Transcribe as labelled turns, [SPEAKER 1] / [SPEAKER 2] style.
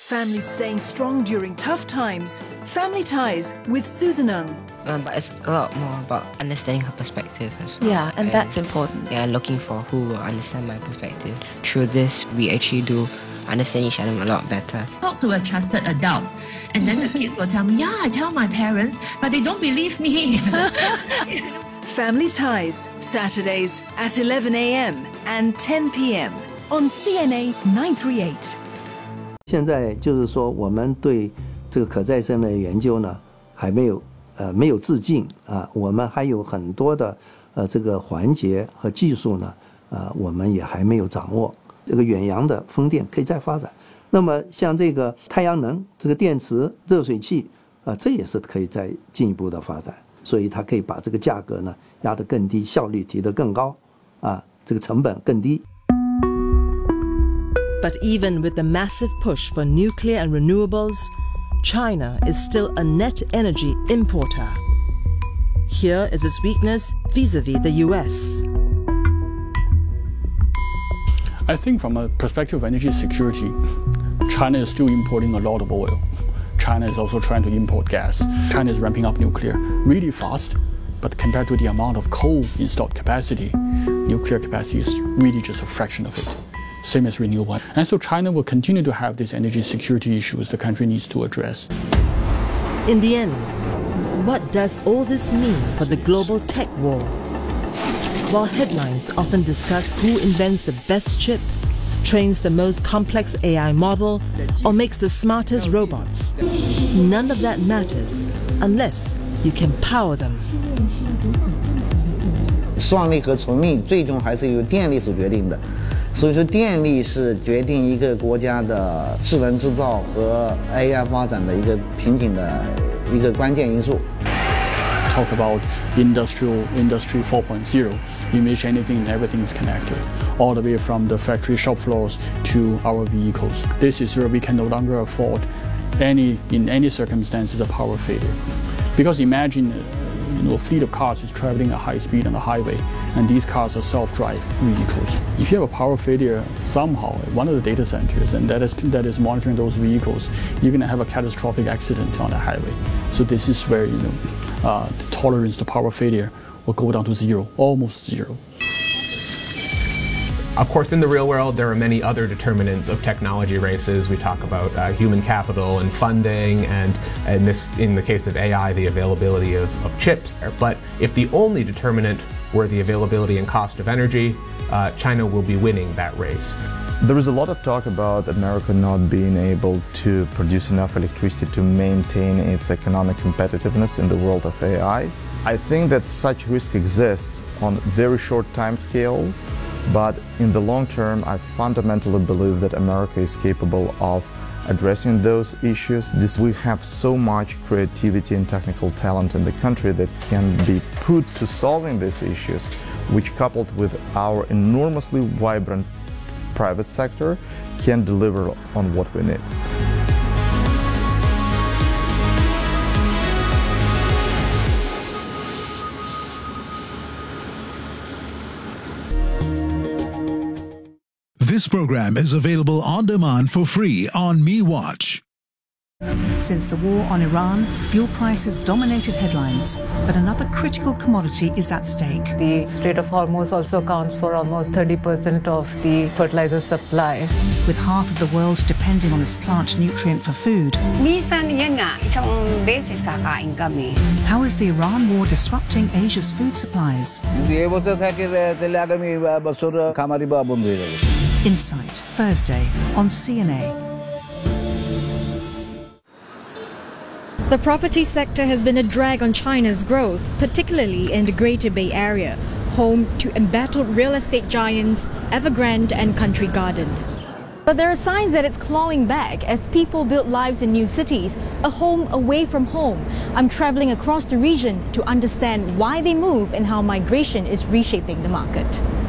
[SPEAKER 1] Families staying strong during tough times. Family Ties with Susan Ng.
[SPEAKER 2] But it's a lot more about understanding her perspective as well.
[SPEAKER 3] Yeah, and that's important.
[SPEAKER 2] Yeah, looking for who will understand my perspective. Through this, we actually do understand each other a lot better.
[SPEAKER 4] Talk to a trusted adult, and then the kids will tell me, yeah, I tell my parents, but they don't believe me.
[SPEAKER 1] Family Ties, Saturdays at 11 a.m. and 10 p.m. on CNA 938.
[SPEAKER 5] 现在就是说，我们对这个可再生的研究呢，还没有致敬啊，我们还有很多的这个环节和技术呢，我们也还没有掌握。这个远洋的风电可以再发展，那么像这个太阳能、这个电池、热水器这也是可以再进一步的发展，所以它可以把这个价格呢压得更低，效率提得更高，这个成本更低。
[SPEAKER 6] But even with the massive push for nuclear and renewables, China is still a net energy importer. Here is its weakness vis-à-vis the US.
[SPEAKER 7] I think from a perspective of energy security, China is still importing a lot of oil. China is also trying to import gas. China is ramping up nuclear really fast, but compared to the amount of coal installed capacity, nuclear capacity is really just a fraction of it. Same as renewable. And so China will continue to have these energy security issues the country needs to address.
[SPEAKER 6] In the end, what does all this mean for the global tech war? While headlines often discuss who invents the best chip, trains the most complex AI model, or makes the smartest robots, none of that matters unless you can power them.
[SPEAKER 8] 算力和存力最终还是由电力所决定的，所以说电力是决定一个国家的智能制造和 AI 发展的一个瓶颈的一个关键因素。
[SPEAKER 7] Talk about industry 4.0. You imagine anything and everything is connected, all the way from the factory shop floors to our vehicles. This is where we can no longer afford in any circumstances a power failure. Because imagine a fleet of cars is traveling at high speed on the highway, and these cars are self-drive vehicles. If you have a power failure somehow at one of the data centers, and that is monitoring those vehicles, you're going to have a catastrophic accident on the highway. So this is where the tolerance to power failure will go down to zero, almost zero.
[SPEAKER 9] Of course, in the real world, there are many other determinants of technology races. We talk about human capital and funding, and in the case of AI, the availability of chips. But if the only determinant were the availability and cost of energy, China will be winning that race.
[SPEAKER 10] There is a lot of talk about America not being able to produce enough electricity to maintain its economic competitiveness in the world of AI. I think that such risk exists on very short time scale, but in the long term, I fundamentally believe that America is capable of addressing those issues. We have so much creativity and technical talent in the country that can be put to solving these issues, which coupled with our enormously vibrant private sector can deliver on what we need.
[SPEAKER 11] This program is available on demand for free on MeWatch.
[SPEAKER 1] Since the war on Iran, fuel prices dominated headlines, but another critical commodity is at stake.
[SPEAKER 12] The Strait of Hormuz also accounts for almost 30% of the fertilizer supply.
[SPEAKER 1] With half of the world depending on this plant nutrient for food, how is the Iran war disrupting Asia's food supplies? Insight, Thursday on CNA.
[SPEAKER 13] The property sector has been a drag on China's growth, particularly in the Greater Bay Area, home to embattled real estate giants Evergrande and Country Garden.
[SPEAKER 14] But there are signs that it's clawing back as people build lives in new cities, a home away from home. I'm traveling across the region to understand why they move and how migration is reshaping the market.